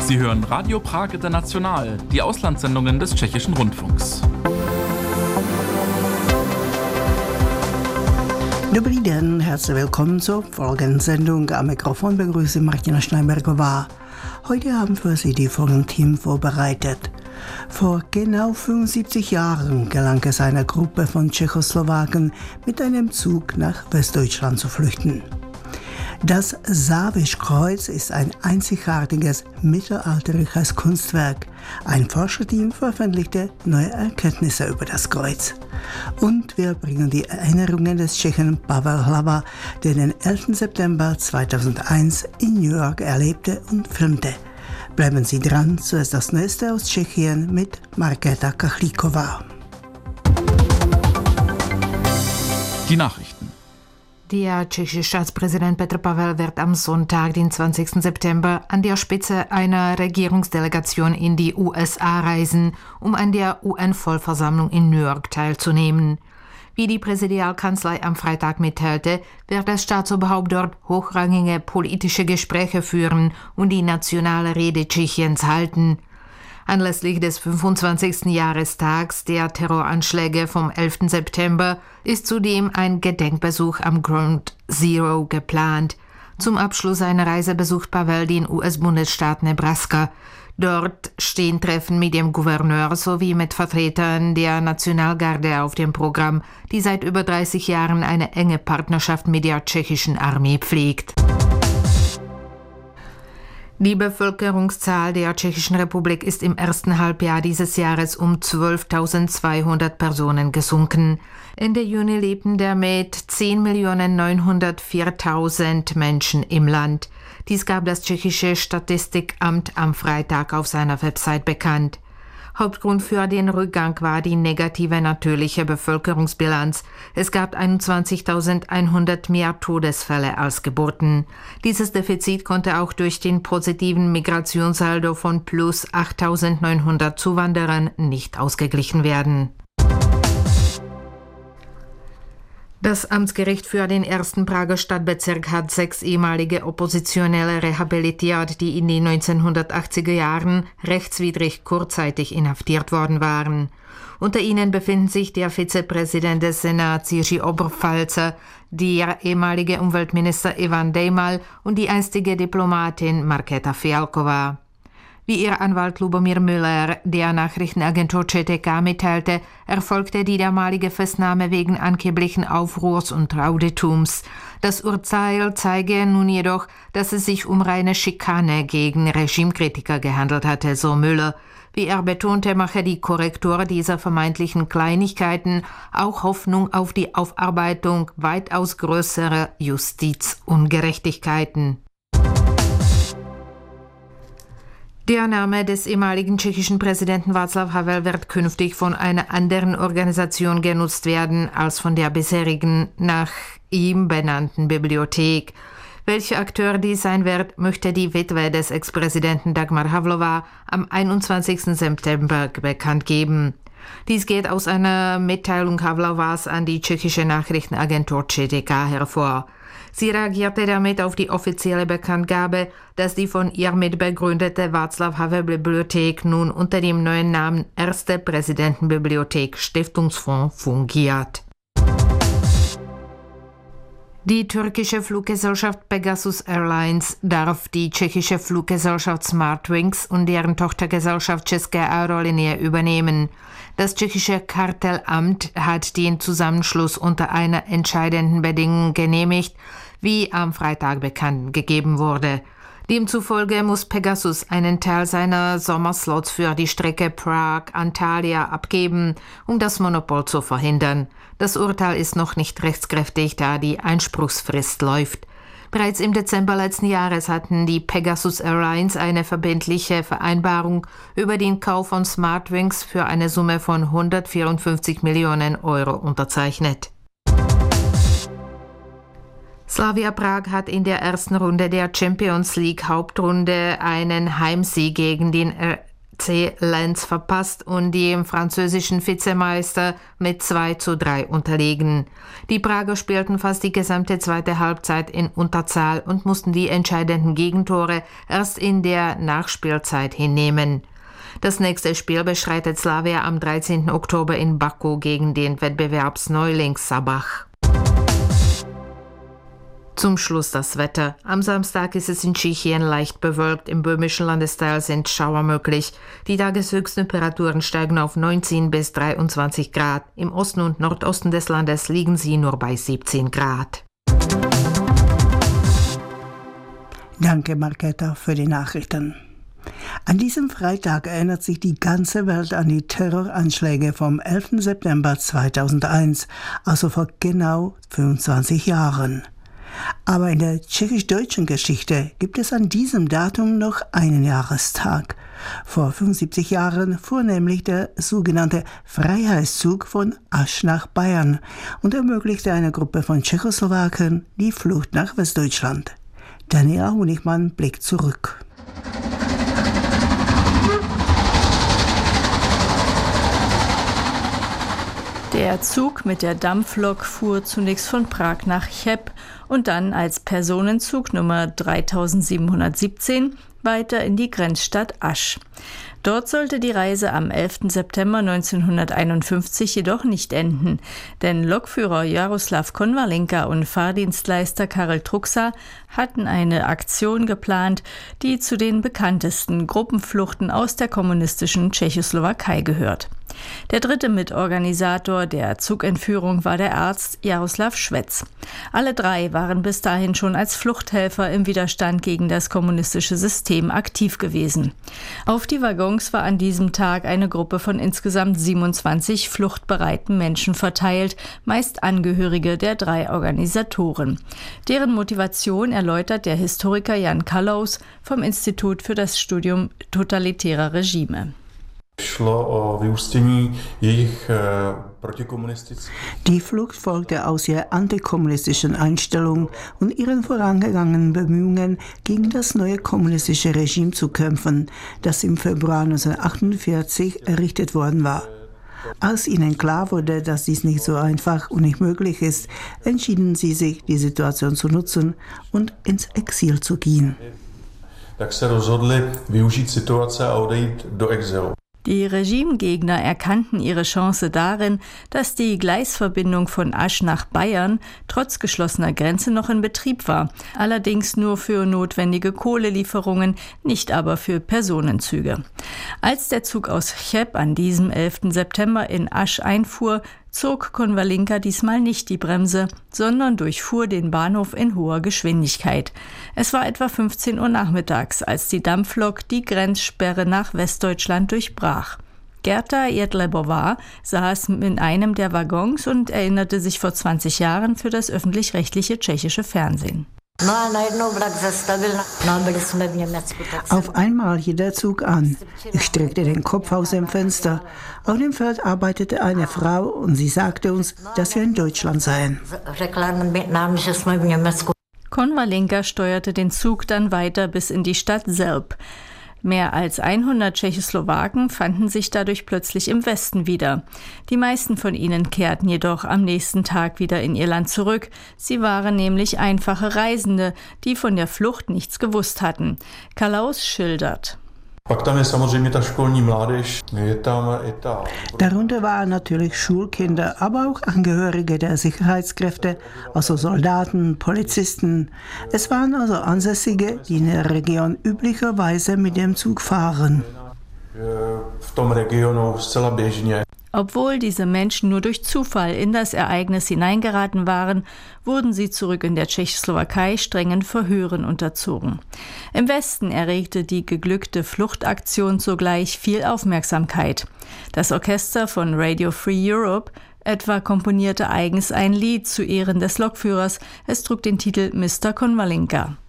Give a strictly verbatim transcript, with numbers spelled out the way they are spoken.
Sie hören Radio Prag International, die Auslandssendungen des Tschechischen Rundfunks. Dobrý den, herzlich willkommen zur folgenden Sendung. Am Mikrofon begrüße Martina Schneibergová. Heute haben für Sie die folgenden Themen vorbereitet. Vor genau fünfundsiebzig Jahren gelang es einer Gruppe von Tschechoslowaken, mit einem Zug nach Westdeutschland zu flüchten. Das Sávischkreuz ist ein einzigartiges mittelalterliches Kunstwerk. Ein Forscherteam veröffentlichte neue Erkenntnisse über das Kreuz. Und wir bringen die Erinnerungen des Tschechen Pavel Hlava, der den elften September zweitausendeins in New York erlebte und filmte. Bleiben Sie dran, zuerst das Neueste aus Tschechien mit Markéta Kachlíková. Die Nachrichten. Der tschechische Staatspräsident Petr Pavel wird am Sonntag, den zwanzigsten September, an der Spitze einer Regierungsdelegation in die U S A reisen, um an der U N-Vollversammlung in New York teilzunehmen. Wie die Präsidialkanzlei am Freitag mitteilte, wird das Staatsoberhaupt dort hochrangige politische Gespräche führen und die nationale Rede Tschechiens halten. Anlässlich des fünfundzwanzigsten Jahrestags der Terroranschläge vom elften September ist zudem ein Gedenkbesuch am Ground Zero geplant. Zum Abschluss seiner Reise besucht Pavel den U S-Bundesstaat Nebraska. Dort stehen Treffen mit dem Gouverneur sowie mit Vertretern der Nationalgarde auf dem Programm, die seit über dreißig Jahren eine enge Partnerschaft mit der tschechischen Armee pflegt. Die Bevölkerungszahl der Tschechischen Republik ist im ersten Halbjahr dieses Jahres um zwölftausendzweihundert Personen gesunken. Ende Juni lebten damit zehn Millionen neunhundertviertausend Menschen im Land. Dies gab das tschechische Statistikamt am Freitag auf seiner Website bekannt. Hauptgrund für den Rückgang war die negative natürliche Bevölkerungsbilanz. Es gab einundzwanzigtausendeinhundert mehr Todesfälle als Geburten. Dieses Defizit konnte auch durch den positiven Migrationssaldo von plus achttausendneunhundert Zuwanderern nicht ausgeglichen werden. Das Amtsgericht für den ersten Prager Stadtbezirk hat sechs ehemalige Oppositionelle rehabilitiert, die in den neunzehnhundertachtziger Jahren rechtswidrig kurzzeitig inhaftiert worden waren. Unter ihnen befinden sich der Vizepräsident des Senats Jiří Oberpfalzer, der ehemalige Umweltminister Ivan Dejmal und die einstige Diplomatin Markéta Fialková. Wie ihr Anwalt Lubomír Müller der Nachrichtenagentur Č T K mitteilte, erfolgte die damalige Festnahme wegen angeblichen Aufruhrs und Rauditums. Das Urteil zeige nun jedoch, dass es sich um reine Schikane gegen Regimekritiker gehandelt hatte, so Müller. Wie er betonte, mache die Korrektur dieser vermeintlichen Kleinigkeiten auch Hoffnung auf die Aufarbeitung weitaus größerer Justizungerechtigkeiten. Der Name des ehemaligen tschechischen Präsidenten Václav Havel wird künftig von einer anderen Organisation genutzt werden als von der bisherigen nach ihm benannten Bibliothek. Welcher Akteur dies sein wird, möchte die Witwe des Ex-Präsidenten Dagmar Havlová am einundzwanzigsten September bekannt geben. Dies geht aus einer Mitteilung Havlovás an die tschechische Nachrichtenagentur Č T K hervor. Sie reagierte damit auf die offizielle Bekanntgabe, dass die von ihr mitbegründete Václav Havel Bibliothek nun unter dem neuen Namen Erste Präsidentenbibliothek Stiftungsfonds fungiert. Die türkische Fluggesellschaft Pegasus Airlines darf die tschechische Fluggesellschaft Smartwings und deren Tochtergesellschaft České Aerolinie übernehmen. Das tschechische Kartellamt hat den Zusammenschluss unter einer entscheidenden Bedingung genehmigt, wie am Freitag bekannt gegeben wurde. Demzufolge muss Pegasus einen Teil seiner Sommerslots für die Strecke Prag-Antalya abgeben, um das Monopol zu verhindern. Das Urteil ist noch nicht rechtskräftig, da die Einspruchsfrist läuft. Bereits im Dezember letzten Jahres hatten die Pegasus Airlines eine verbindliche Vereinbarung über den Kauf von Smartwings für eine Summe von hundertvierundfünfzig Millionen Euro unterzeichnet. Slavia Prag hat in der ersten Runde der Champions League Hauptrunde einen Heimsieg gegen den C. Lenz verpasst und dem französischen Vizemeister mit zwei zu drei unterlegen. Die Prager spielten fast die gesamte zweite Halbzeit in Unterzahl und mussten die entscheidenden Gegentore erst in der Nachspielzeit hinnehmen. Das nächste Spiel bestreitet Slavia am dreizehnten Oktober in Baku gegen den Wettbewerbsneuling Sabach. Zum Schluss das Wetter. Am Samstag ist es in Tschechien leicht bewölkt. Im böhmischen Landesteil sind Schauer möglich. Die Tageshöchsttemperaturen steigen auf neunzehn bis dreiundzwanzig Grad. Im Osten und Nordosten des Landes liegen sie nur bei siebzehn Grad. Danke, Marketa, für die Nachrichten. An diesem Freitag erinnert sich die ganze Welt an die Terroranschläge vom elften September zweitausendeins, also vor genau fünfundzwanzig Jahren. Aber in der tschechisch-deutschen Geschichte gibt es an diesem Datum noch einen Jahrestag. Vor fünfundsiebzig Jahren fuhr nämlich der sogenannte Freiheitszug von Asch nach Bayern und ermöglichte einer Gruppe von Tschechoslowaken die Flucht nach Westdeutschland. Daniela Honigmann blickt zurück. Der Zug mit der Dampflok fuhr zunächst von Prag nach Cheb und dann als Personenzug Nummer dreitausendsiebenhundertsiebzehn weiter in die Grenzstadt Asch. Dort sollte die Reise am elften September neunzehnhunderteinundfünfzig jedoch nicht enden, denn Lokführer Jaroslav Konvalinka und Fahrdienstleister Karel Truxa hatten eine Aktion geplant, die zu den bekanntesten Gruppenfluchten aus der kommunistischen Tschechoslowakei gehört. Der dritte Mitorganisator der Zugentführung war der Arzt Jaroslav Schwetz. Alle drei waren bis dahin schon als Fluchthelfer im Widerstand gegen das kommunistische System aktiv gewesen. Auf die Waggons war an diesem Tag eine Gruppe von insgesamt siebenundzwanzig fluchtbereiten Menschen verteilt, meist Angehörige der drei Organisatoren. Deren Motivation erläutert der Historiker Jan Kallaus vom Institut für das Studium totalitärer Regime. Die Flucht folgte aus ihrer antikommunistischen Einstellung und ihren vorangegangenen Bemühungen, gegen das neue kommunistische Regime zu kämpfen, das im Februar neunzehnhundertachtundvierzig errichtet worden war. Als ihnen klar wurde, dass dies nicht so einfach und nicht möglich ist, entschieden sie sich, die Situation zu nutzen und ins Exil zu gehen. Tak se rozhodli využít situace a odejít do exilu. Die Regimegegner erkannten ihre Chance darin, dass die Gleisverbindung von Asch nach Bayern trotz geschlossener Grenze noch in Betrieb war, allerdings nur für notwendige Kohlelieferungen, nicht aber für Personenzüge. Als der Zug aus Cheb an diesem elften September in Asch einfuhr, zog Konvalinka diesmal nicht die Bremse, sondern durchfuhr den Bahnhof in hoher Geschwindigkeit. Es war etwa fünfzehn Uhr nachmittags, als die Dampflok die Grenzsperre nach Westdeutschland durchbrach. Gerta Jedlebová saß in einem der Waggons und erinnerte sich vor zwanzig Jahren für das öffentlich-rechtliche tschechische Fernsehen. Auf einmal hielt der Zug an. Ich streckte den Kopf aus dem Fenster. Auf dem Feld arbeitete eine Frau und sie sagte uns, dass wir in Deutschland seien. Konvalinka steuerte den Zug dann weiter bis in die Stadt Selb. Mehr als hundert Tschechoslowaken fanden sich dadurch plötzlich im Westen wieder. Die meisten von ihnen kehrten jedoch am nächsten Tag wieder in ihr Land zurück. Sie waren nämlich einfache Reisende, die von der Flucht nichts gewusst hatten. Kallaus schildert. Darunter waren natürlich Schulkinder, aber auch Angehörige der Sicherheitskräfte, also Soldaten, Polizisten. Es waren also Ansässige, die in der Region üblicherweise mit dem Zug fahren. Obwohl diese Menschen nur durch Zufall in das Ereignis hineingeraten waren, wurden sie zurück in der Tschechoslowakei strengen Verhören unterzogen. Im Westen erregte die geglückte Fluchtaktion sogleich viel Aufmerksamkeit. Das Orchester von Radio Free Europe etwa komponierte eigens ein Lied zu Ehren des Lokführers. Es trug den Titel Mister Konvalinka.